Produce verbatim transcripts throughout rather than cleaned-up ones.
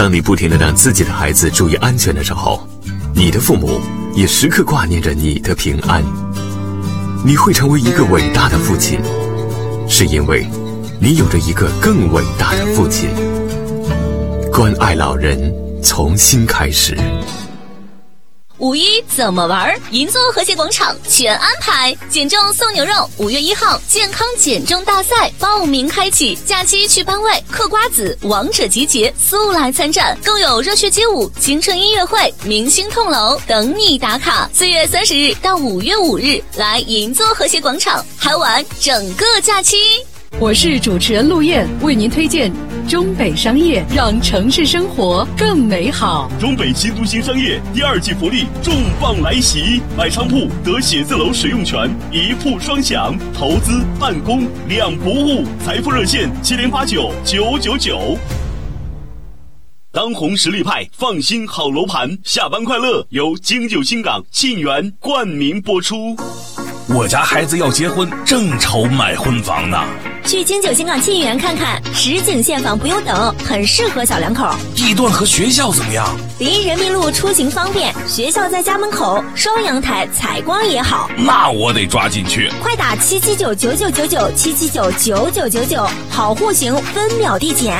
当你不停地让自己的孩子注意安全的时候，你的父母也时刻挂念着你的平安。你会成为一个伟大的父亲，是因为你有着一个更伟大的父亲。关爱老人，从新开始。 五一怎么玩？银座和谐广场全安排，减重送牛肉，五月一号健康减重大赛报名开启，假期去班位、嗑瓜子、王者集结，速来参战，更有热血街舞、青春音乐会、明星痛楼等你打卡。四月三十日到五月五日，来银座和谐广场嗨玩整个假期。 我是主持人陆燕，为您推荐中北商业，让城市生活更美好。 中北新都心商业第二季福利重磅来袭，买商铺得写字楼使用权，一铺双享，投资办公两不误。财富热线七零八九九九九。当红实力派，放心好楼盘，下班快乐由京九新港沁园冠名播出。 我家孩子要结婚，正愁买婚房呢。 去京九新港沁园看看，实景现房不用等，很适合小两口。 地段和学校怎么样？ 离人民路出行方便，学校在家门口，双阳台，采光也好。 那我得抓紧去。 快打七七九九九九九七七九九九九九，好户型分秒递减。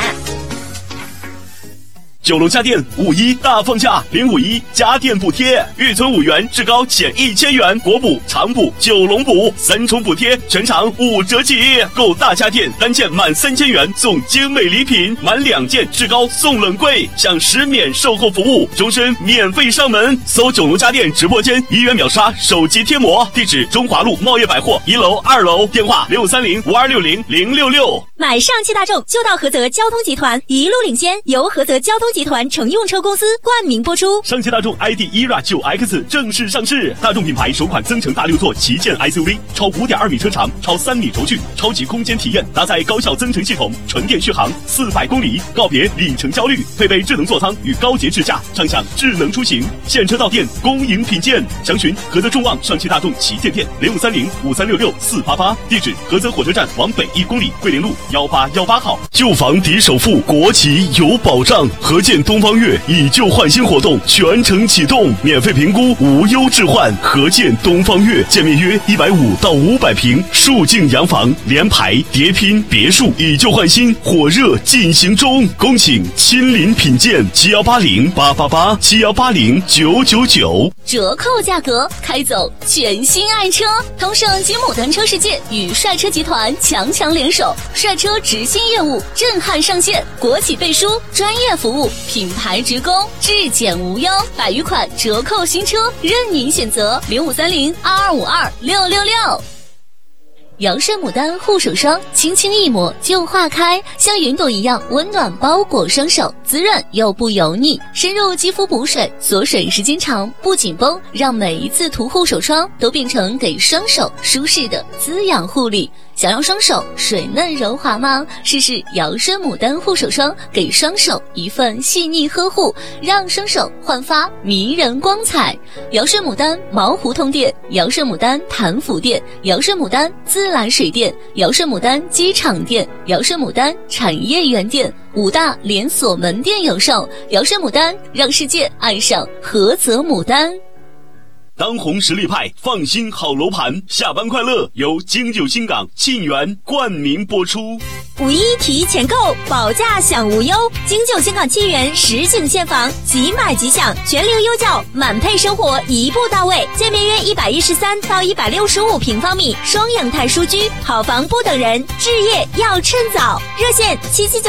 九龙家电五一大放价，零五一家电补贴，预存五元，至高减一千元，国补、长补、九龙补三重补贴，全场五折起。购大家电单件满三千元送精美礼品，满两件至高送冷柜，享十免售后服务，终身免费上门。搜九龙家电直播间，一元秒杀手机贴膜，地址中华路茂业百货一楼、二楼，电话六三零五二六零零六六。 买上汽大众就到菏泽交通集团，一路领先，由菏泽交通集团乘用车公司冠名播出。 上汽大众 I D E R A 九 X 正式上市，大众品牌首款增程大六座旗舰 S U V， 超 五点二米车长，超三米轴距，超级空间体验，搭载高效增程系统，纯电续航四百公里，告别里程焦虑，配备智能座舱与高节智驾，畅享智能出行。现车到店，恭迎品鉴。详询菏泽众旺上汽大众旗舰店零五三零五三六六四八八，地址菏泽火车站往北一公里，桂林路幺八幺八号。旧房抵首付，国企有保障。合建东方悦以旧换新活动全程启动，免费评估，无忧置换。合建东方悦，建面约一百五到五百平，数境洋房，联排、叠拼、别墅，以旧换新，火热进行中。恭请亲临品鉴，七幺八零八八八七幺八零九九九。 折扣价格，开走全新爱车。同盛吉姆单车世界与帅车集团强强联手，帅车直新业务震撼上线，国企背书，专业服务，品牌职工，质检无忧，百余款折扣新车任您选择。零五三零二二五二六六六。扬顺牡丹护手霜，轻轻一抹就化开，像云朵一样温暖包裹双手，滋润又不油腻，深入肌肤补水，锁水时间长不紧绷，让每一次涂护手霜都变成给双手舒适的滋养护理。想让双手水嫩柔滑吗？试试扬顺牡丹护手霜，给双手一份细腻呵护，让双手焕发迷人光彩。扬顺牡丹毛胡同店，扬顺牡丹潭府店，扬顺牡丹自来水店，扬顺牡丹机场店，扬顺牡丹产业园店，五大连锁门店有售。扬顺牡丹，让世界爱上菏泽牡丹。 当红实力派，放心好楼盘，下班快乐由京九新港沁园冠名播出。 五一提前购，保价享无忧。京九新港沁园实景现房，即买即享，全流优教，满配生活一步到位。建面约一百一十三到一百六十五平方米，双阳台书居，好房不等人，置业要趁早。热线七七九